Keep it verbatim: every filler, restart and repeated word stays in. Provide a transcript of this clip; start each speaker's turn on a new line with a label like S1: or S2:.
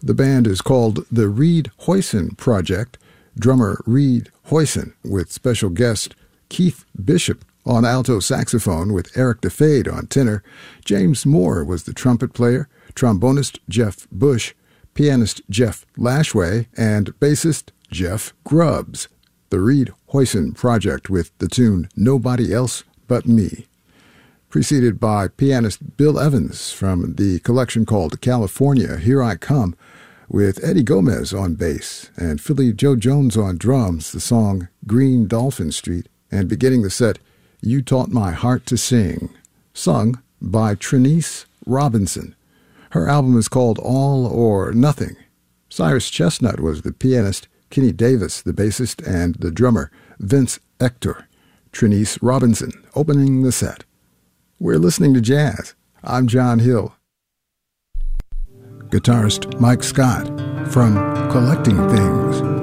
S1: The band is called the Reed Hoyson Project. Drummer Reed Hoyson with special guest Keith Bishop on alto saxophone with Eric DeFade on tenor. James Moore was the trumpet player, trombonist Jeff Bush, pianist Jeff Lashway, and bassist Jeff Grubbs. The Reed Hoyson Project with the tune Nobody Else But Me. Preceded by pianist Bill Evans from the collection called California, Here I Come, with Eddie Gomez on bass and Philly Joe Jones on drums, the song Green Dolphin Street, and beginning the set, You Taught My Heart to Sing, sung by Trinice Robinson. Her album is called All or Nothing. Cyrus Chestnut was the pianist, Kenny Davis the bassist, and the drummer, Vince Ector. Trinice Robinson opening the set. We're listening to jazz. I'm John Hill. Guitarist Mike Scott from Collecting Things.